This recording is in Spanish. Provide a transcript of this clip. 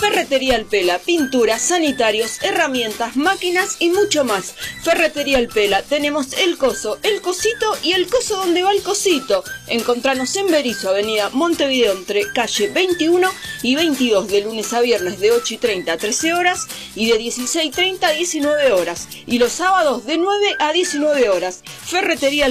Ferretería Alpela, pinturas, sanitarios, herramientas, máquinas y mucho más. Ferretería Alpela, tenemos el coso, el cosito y el coso donde va el cosito. Encontranos en Berisso, avenida Montevideo, entre calle 21 y 22, de lunes a viernes de 8:30 a 13 horas y de 16:30 a 19 horas. Y los sábados de 9 a 19 horas. Ferretería